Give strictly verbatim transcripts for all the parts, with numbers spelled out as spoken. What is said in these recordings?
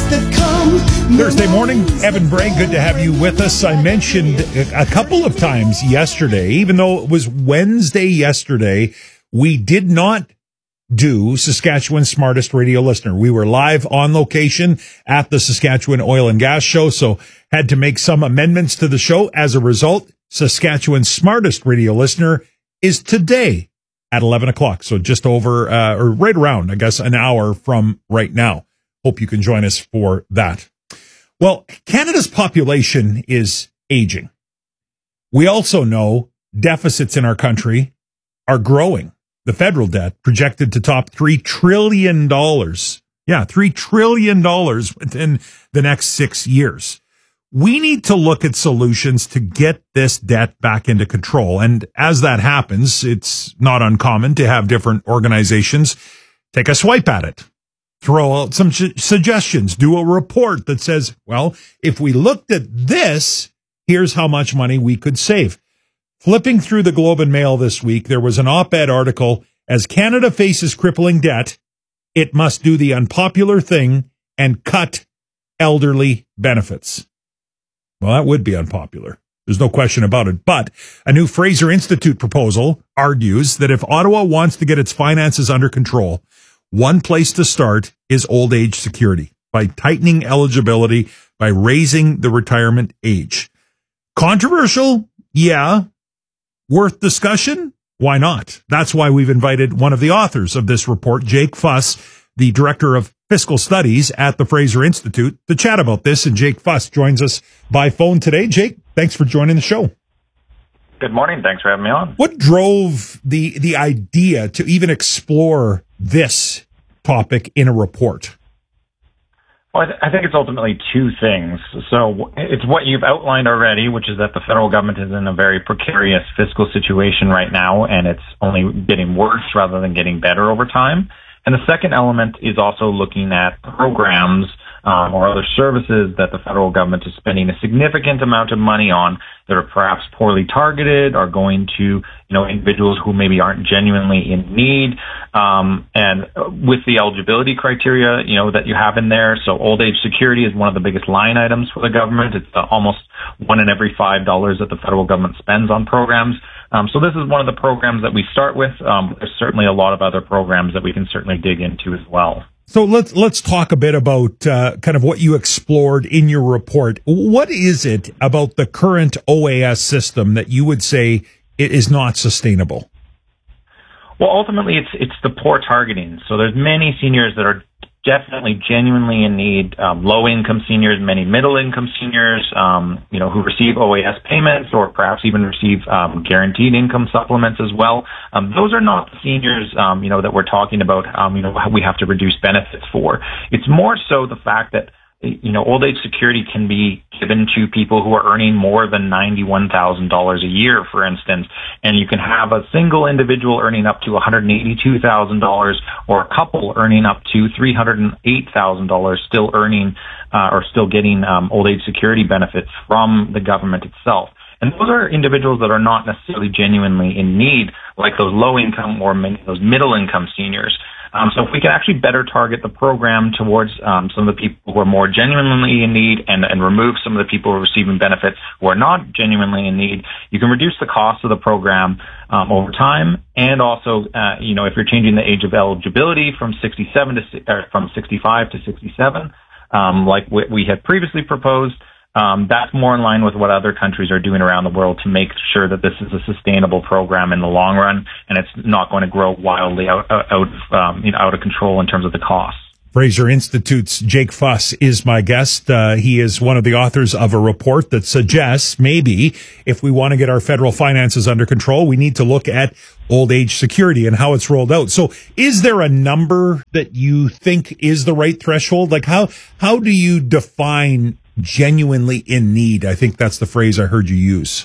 that come. Thursday morning, Evan Bray, good to have you with us. I mentioned a couple of times yesterday, even though it was Wednesday yesterday, we did not do Saskatchewan's Smartest Radio Listener. We were live on location at the Saskatchewan Oil and Gas Show, so had to make some amendments to the show. As a result, Saskatchewan's Smartest Radio Listener is today at eleven o'clock, so just over, uh, or right around, I guess, an hour from right now. Hope you can join us for that. Well, Canada's population is aging. We also know deficits in our country are growing. The federal debt projected to top three trillion dollars. Yeah, three trillion dollars within the next six years. We need to look at solutions to get this debt back into control. And as that happens, it's not uncommon to have different organizations take a swipe at it. Throw out some su- suggestions, do a report that says, well, if we looked at this, here's how much money we could save. Flipping through the Globe and Mail this week, there was an op-ed article, as Canada faces crippling debt, it must do the unpopular thing and cut elderly benefits. Well, that would be unpopular. There's no question about it. But a new Fraser Institute proposal argues that if Ottawa wants to get its finances under control, one place to start is old age security by tightening eligibility, by raising the retirement age. Controversial? Yeah. Worth discussion? Why not? That's why we've invited one of the authors of this report, Jake Fuss, the director of fiscal studies at the Fraser Institute, to chat about this. And Jake Fuss joins us by phone today. Jake, thanks for joining the show. Good morning. Thanks for having me on. What drove the the idea to even explore this topic in a report? Well, I, th- I think it's ultimately two things. So it's what you've outlined already, which is that the federal government is in a very precarious fiscal situation right now, and it's only getting worse rather than getting better over time. And the second element is also looking at programs um, or other services that the federal government is spending a significant amount of money on that are perhaps poorly targeted, are going to, you know, individuals who maybe aren't genuinely in need, um, and with the eligibility criteria, you know, that you have in there. So old age security is one of the biggest line items for the government. It's uh, almost one in every five dollars that the federal government spends on programs. Um, so this is one of the programs that we start with. Um, there's certainly a lot of other programs that we can certainly dig into as well. So let's let's talk a bit about uh, kind of what you explored in your report. What is it about the current O A S system that you would say it is not sustainable? Well, ultimately, it's it's the poor targeting. So there's many seniors that are definitely genuinely in need, um, low-income seniors, many middle-income seniors, um, you know, who receive O A S payments or perhaps even receive um, guaranteed income supplements as well. Um, those are not the seniors, um, you know, that we're talking about, um, you know, we have to reduce benefits for. It's more so the fact that, you know, old age security can be given to people who are earning more than ninety-one thousand dollars a year, for instance, and you can have a single individual earning up to one hundred eighty-two thousand dollars or a couple earning up to three hundred eight thousand dollars still earning uh, or still getting um, old age security benefits from the government itself. And those are individuals that are not necessarily genuinely in need, like those low-income or those middle-income seniors. Um, so if we can actually better target the program towards um, some of the people who are more genuinely in need and, and remove some of the people who are receiving benefits who are not genuinely in need, you can reduce the cost of the program um, over time. And also, uh, you know, if you're changing the age of eligibility from sixty-seven to or from sixty-five to sixty-seven, um, like we, we had previously proposed, Um, that's more in line with what other countries are doing around the world to make sure that this is a sustainable program in the long run, and it's not going to grow wildly out, out of um, you know, out of control in terms of the costs. Fraser Institute's Jake Fuss is my guest. Uh, he is one of the authors of a report that suggests maybe if we want to get our federal finances under control, we need to look at old age security and how it's rolled out. So is there a number that you think is the right threshold? Like how, how do you define genuinely in need? I think that's the phrase I heard you use.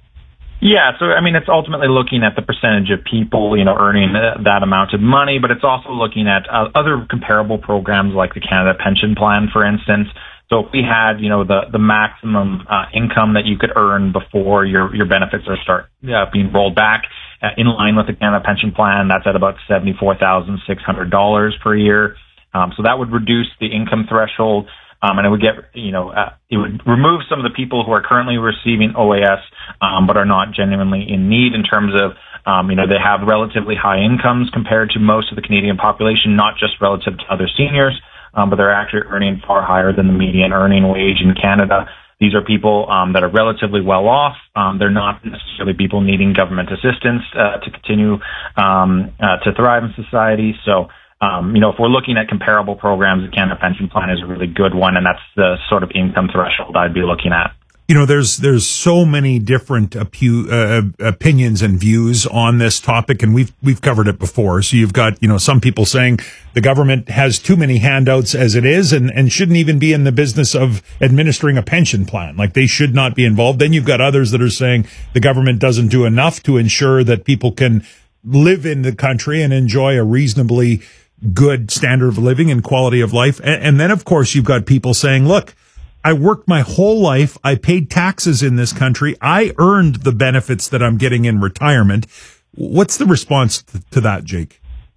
Yeah, so I mean, it's ultimately looking at the percentage of people, you know, earning that amount of money, but it's also looking at uh, other comparable programs like the Canada Pension Plan, for instance. So if we had, you know, the the maximum uh, income that you could earn before your your benefits are start uh, being rolled back, uh, in line with the Canada Pension Plan, that's at about seventy-four thousand six hundred dollars per year. Um, so that would reduce the income threshold. um, and it would get, you know, uh, it would remove some of the people who are currently receiving O A S, um, but are not genuinely in need in terms of, um, you know, they have relatively high incomes compared to most of the Canadian population, not just relative to other seniors, um, but they're actually earning far higher than the median earning wage in Canada. These are people um, that are relatively well off. Um, they're not necessarily people needing government assistance uh, to continue um, uh, to thrive in society. So, um, you know, if we're looking at comparable programs, the Canada Pension Plan is a really good one, and that's the sort of income threshold I'd be looking at. You know, there's there's so many different apu- uh, opinions and views on this topic, and we've we've covered it before. So you've got, you know, some people saying the government has too many handouts as it is, and and shouldn't even be in the business of administering a pension plan. Like, they should not be involved. Then you've got others that are saying the government doesn't do enough to ensure that people can live in the country and enjoy a reasonably good standard of living and quality of life. And, and then, of course, you've got people saying, look, I worked my whole life. I paid taxes in this country. I earned the benefits that I'm getting in retirement. What's the response to, to that, Jake?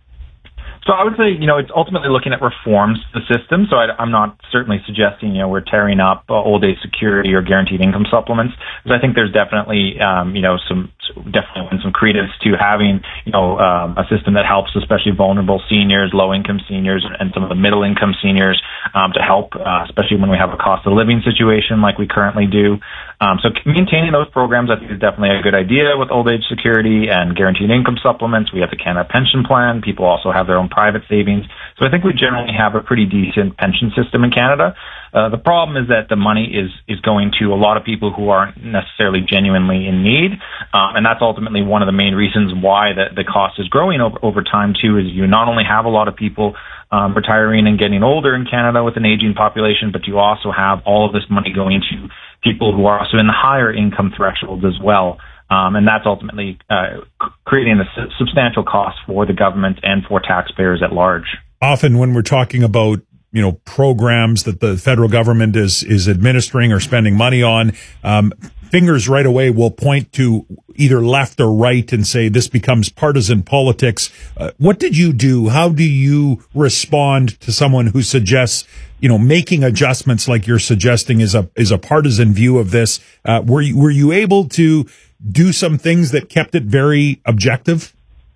So I would say, you know, it's ultimately looking at reforms to the system. So I, I'm not certainly suggesting, you know, we're tearing up uh, old age security or guaranteed income supplements, because I think there's definitely, um, you know, some definitely some credence to having, you know, um, a system that helps especially vulnerable seniors, low income seniors, and some of the middle income seniors um, to help, uh, especially when we have a cost of living situation like we currently do. Um, so maintaining those programs, I think, is definitely a good idea with old age security and guaranteed income supplements. We have the Canada Pension Plan. People also have their own private savings. So I think we generally have a pretty decent pension system in Canada. Uh, the problem is that the money is is going to a lot of people who aren't necessarily genuinely in need, um, and that's ultimately one of the main reasons why the, the cost is growing over, over time too. Is you not only have a lot of people um, retiring and getting older in Canada with an aging population, but you also have all of this money going to people who are also in the higher income thresholds as well. Um, and that's ultimately uh, creating a su- substantial cost for the government and for taxpayers at large. Often when we're talking about, you know, programs that the federal government is is administering or spending money on, um, fingers right away will point to either left or right and say this becomes partisan politics. Uh, what did you do? How do you respond to someone who suggests, you know, making adjustments like you're suggesting is a is a partisan view of this? Uh, were you, were you able to do some things that kept it very objective?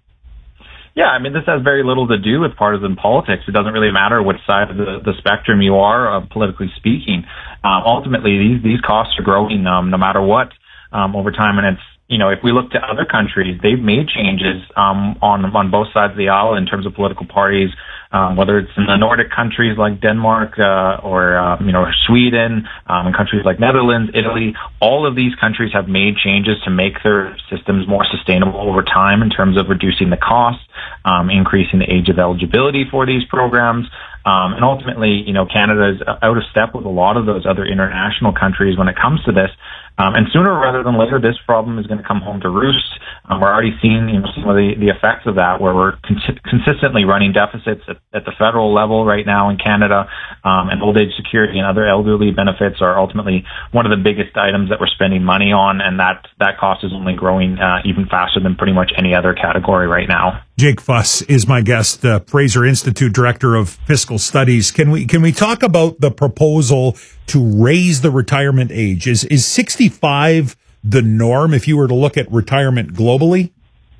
Yeah, I mean, this has very little to do with partisan politics. It doesn't really matter which side of the, the spectrum you are, uh, politically speaking. Um, ultimately, these these costs are growing um, no matter what um, over time. And it's, you know, if we look to other countries, they've made changes um, on on both sides of the aisle in terms of political parties, um, whether it's in the Nordic countries like Denmark uh, or, uh, you know, Sweden, um, and countries like Netherlands, Italy. All of these countries have made changes to make their systems more sustainable over time in terms of reducing the costs, um, increasing the age of eligibility for these programs. Um, and ultimately, you know, Canada is out of step with a lot of those other international countries when it comes to this. Um, and sooner rather than later, this problem is going to come home to roost. Um, we're already seeing, you know, some of the, the effects of that, where we're cons- consistently running deficits at, at the federal level right now in Canada. Um, and old age security and other elderly benefits are ultimately one of the biggest items that we're spending money on, and that that cost is only growing uh, even faster than pretty much any other category right now. Jake Fuss is my guest, uh, Fraser Institute Director of Fiscal Studies. Can we can we talk about the proposal to raise the retirement age? Is is sixty-five the norm if you were to look at retirement globally?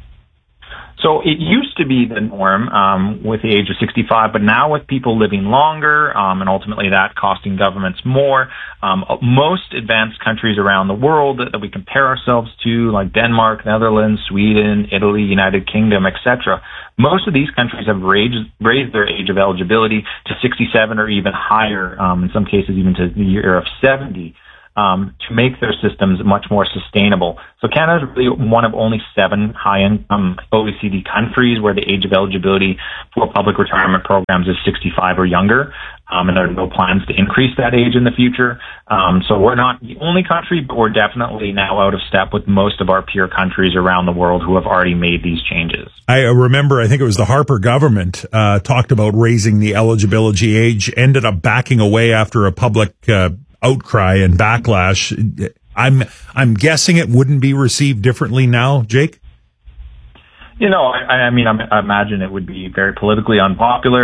So it used to be the norm um, with the age of sixty-five, but now with people living longer um, and ultimately that costing governments more, um, most advanced countries around the world that, that we compare ourselves to, like Denmark, Netherlands, Sweden, Italy, United Kingdom, et cetera, most of these countries have raised, raised their age of eligibility to sixty-seven or even higher, um, in some cases even to the year of seventy. Um, to make their systems much more sustainable. So Canada is really one of only seven high-income O E C D countries where the age of eligibility for public retirement programs is sixty-five or younger, um, and there are no plans to increase that age in the future. Um, so we're not the only country, but we're definitely now out of step with most of our peer countries around the world who have already made these changes. I remember, I think it was the Harper government uh, talked about raising the eligibility age, ended up backing away after a public uh, outcry and backlash. I'm I'm guessing it wouldn't be received differently now, Jake? You know, I, I mean, I imagine it would be very politically unpopular.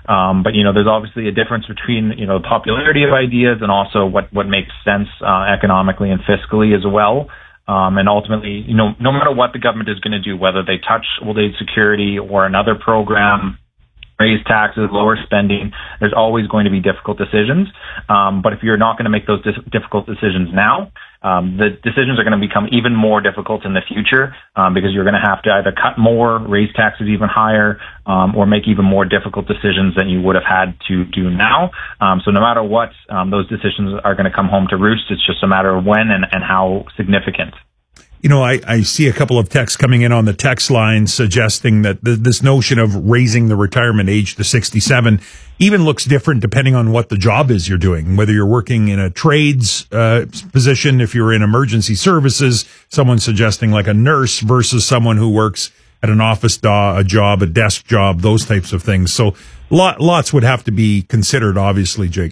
Um, but, you know, there's obviously a difference between, you know, the popularity of ideas and also what, what makes sense uh, economically and fiscally as well. Um, and ultimately, you know, no matter what the government is going to do, whether they touch old age security or another program, raise taxes, lower spending, there's always going to be difficult decisions. Um, but if you're not going to make those dis- difficult decisions now, um, the decisions are going to become even more difficult in the future um, because you're going to have to either cut more, raise taxes even higher, um, or make even more difficult decisions than you would have had to do now. Um, so no matter what, um, those decisions are going to come home to roost. It's just a matter of when and, and how significant. You know, I, I see a couple of texts coming in on the text line suggesting that the, this notion of raising the retirement age to sixty-seven even looks different depending on what the job is you're doing, whether you're working in a trades uh, position, if you're in emergency services, someone suggesting like a nurse versus someone who works at an office do- a job, a desk job, those types of things. So lot, lots would have to be considered, obviously, Jake.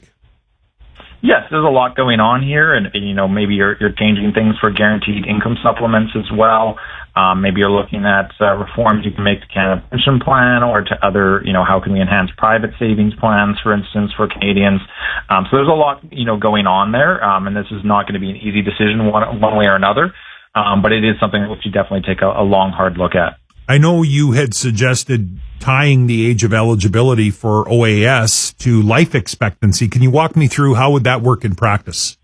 Yes, there's a lot going on here, and you know maybe you're you're changing things for guaranteed income supplements as well. Um, maybe you're looking at uh, reforms you can make to Canada Pension Plan or to other, you know, how can we enhance private savings plans, for instance, for Canadians. Um, so there's a lot, you know, going on there, um, and this is not going to be an easy decision one one way or another, um, but it is something that we should definitely take a, a long, hard look at. I know you had suggested tying the age of eligibility for O A S to life expectancy. Can you walk me through how would that work in practice?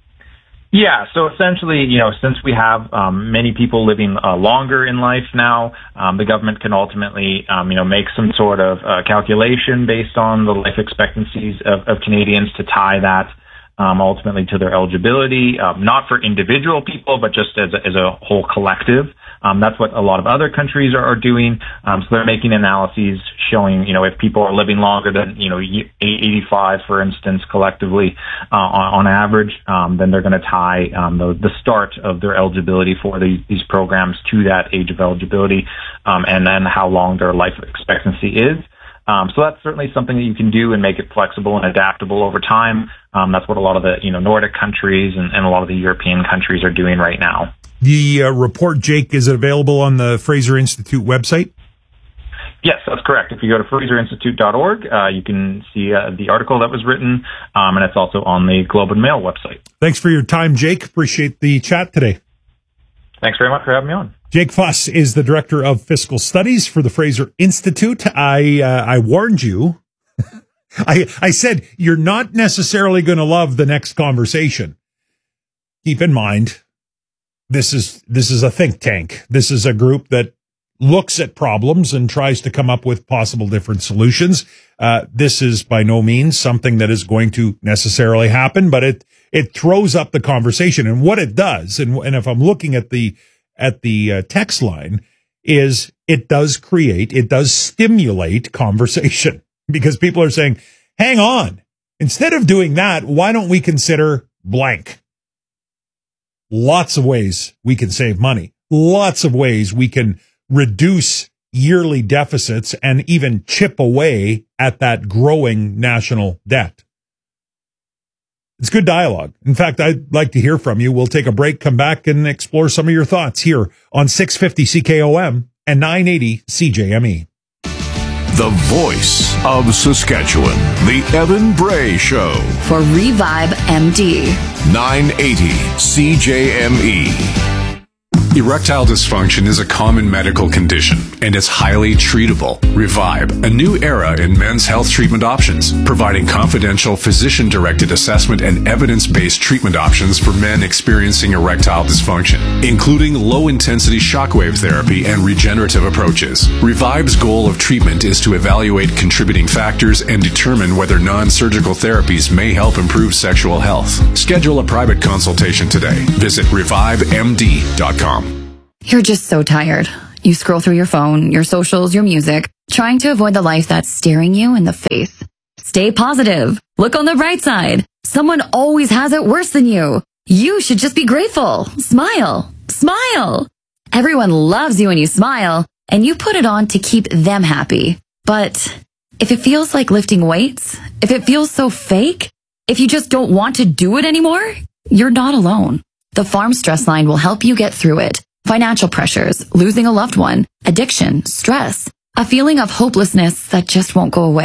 Yeah, so essentially, you know, since we have um, many people living uh, longer in life now, um, the government can ultimately, um, you know, make some sort of uh, calculation based on the life expectancies of, of Canadians to tie that um, ultimately to their eligibility, um, not for individual people, but just as a, as a whole collective. Um, that's what a lot of other countries are, are doing. Um, so they're making analyses showing, you know, if people are living longer than, you know, eighty-five, for instance, collectively uh, on, on average, um, then they're going to tie um, the, the start of their eligibility for these, these programs to that age of eligibility, um, and then how long their life expectancy is. Um, so that's certainly something that you can do and make it flexible and adaptable over time. Um, that's what a lot of the, you know, Nordic countries and, and a lot of the European countries are doing right now. The uh, report, Jake, is it available on the Fraser Institute website? Yes, that's correct. If you go to fraser institute dot org, uh, you can see uh, the article that was written, um, and it's also on the Globe and Mail website. Thanks for your time, Jake. Appreciate the chat today. Thanks very much for having me on. Jake Fuss is the Director of Fiscal Studies for the Fraser Institute. I uh, I warned you. I I said you're not necessarily going to love the next conversation. Keep in mind, this is this is a think tank. This is a group that looks at problems and tries to come up with possible different solutions. Uh, this is by no means something that is going to necessarily happen, but it it throws up the conversation. And what it does, and, and if I'm looking at the at the uh, text line, is it does create, it does stimulate conversation because people are saying, hang on, instead of doing that, why don't we consider blank? Lots of ways we can save money. Lots of ways we can reduce yearly deficits and even chip away at that growing national debt. It's good dialogue. In fact, I'd like to hear from you. We'll take a break, come back, and explore some of your thoughts here on six fifty C K O M and nine eighty C J M E. The voice of Saskatchewan, the Evan Bray Show. For Revive M D. nine eighty C J M E. Erectile dysfunction is a common medical condition, and it's highly treatable. Revive, a new era in men's health treatment options, providing confidential physician-directed assessment and evidence-based treatment options for men experiencing erectile dysfunction, including low-intensity shockwave therapy and regenerative approaches. Revive's goal of treatment is to evaluate contributing factors and determine whether non-surgical therapies may help improve sexual health. Schedule a private consultation today. Visit revive m d dot com. You're just so tired. You scroll through your phone, your socials, your music, trying to avoid the life that's staring you in the face. Stay positive. Look on the bright side. Someone always has it worse than you. You should just be grateful. Smile. Smile. Everyone loves you when you smile, and you put it on to keep them happy. But if it feels like lifting weights, if it feels so fake, if you just don't want to do it anymore, you're not alone. The Farm Stress Line will help you get through it. Financial pressures, losing a loved one, addiction, stress, a feeling of hopelessness that just won't go away.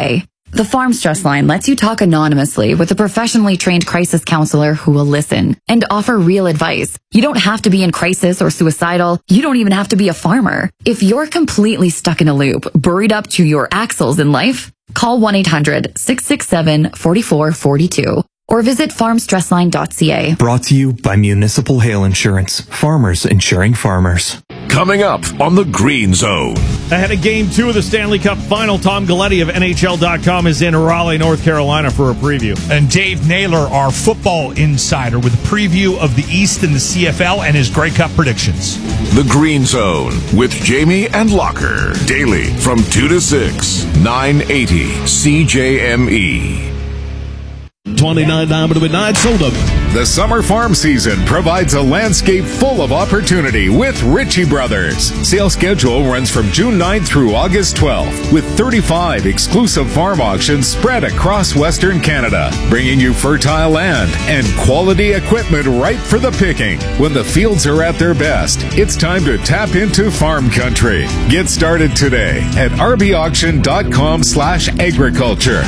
The Farm Stress Line lets you talk anonymously with a professionally trained crisis counselor who will listen and offer real advice. You don't have to be in crisis or suicidal. You don't even have to be a farmer. If you're completely stuck in a loop, buried up to your axles in life, call one eight hundred, six six seven, four four four two or visit farm stress line dot c a. Brought to you by Municipal Hail Insurance. Farmers insuring farmers. Coming up on the Green Zone. Ahead of Game two of the Stanley Cup Final, Tom Galletti of N H L dot com is in Raleigh, North Carolina for a preview. And Dave Naylor, our football insider, with a preview of the East and the C F L and his Grey Cup predictions. The Green Zone with Jamie and Locker. Daily from two to six, nine eighty C J M E. twenty-nine Diamond Midnight sold up. The summer farm season provides a landscape full of opportunity with Ritchie Brothers. Sale schedule runs from June ninth through August twelfth with thirty-five exclusive farm auctions spread across Western Canada, bringing you fertile land and quality equipment ripe for the picking. When the fields are at their best, it's time to tap into farm country. Get started today at r b auction dot com slash agriculture.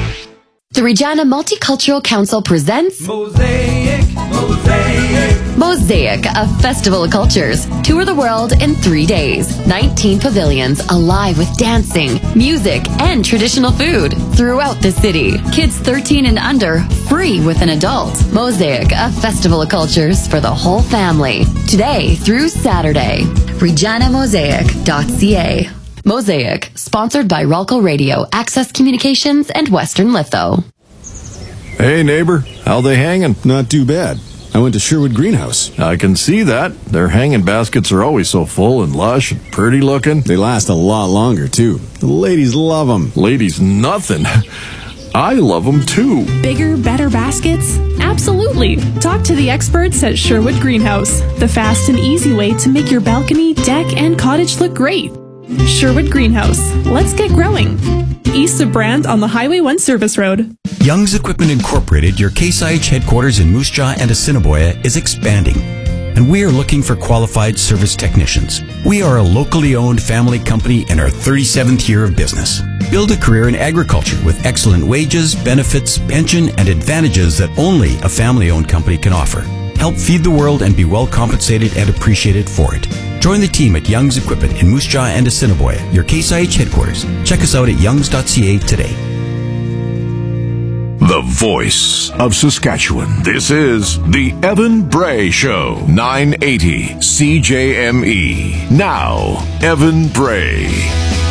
The Regina Multicultural Council presents Mosaic, Mosaic. Mosaic, a festival of cultures. Tour the world in three days. nineteen pavilions alive with dancing, music, and traditional food throughout the city. Kids thirteen and under, free with an adult. Mosaic, a festival of cultures for the whole family. Today through Saturday. regina mosaic dot c a. Mosaic, sponsored by Ralco Radio, Access Communications, and Western Litho. Hey, neighbor, how they hanging? Not too bad. I went to Sherwood Greenhouse. I can see that. Their hanging baskets are always so full and lush and pretty looking. They last a lot longer, too. The ladies love them. Ladies, nothing. I love them, too. Bigger, better baskets? Absolutely. Talk to the experts at Sherwood Greenhouse, the fast and easy way to make your balcony, deck, and cottage look great. Sherwood Greenhouse. Let's get growing. East of Brand on the Highway one Service Road. Young's Equipment Incorporated, your Case I H headquarters in Moose Jaw and Assiniboia, is expanding, and we are looking for qualified service technicians. We are a locally owned family company in our thirty-seventh year of business. Build a career in agriculture with excellent wages, benefits, pension, and advantages that only a family-owned company can offer. Help feed the world and be well compensated and appreciated for it. Join the team at Young's Equipment in Moose Jaw and Assiniboia, your Case I H headquarters. Check us out at youngs dot c a today. The voice of Saskatchewan. This is the Evan Bray Show, nine eighty C J M E. Now, Evan Bray.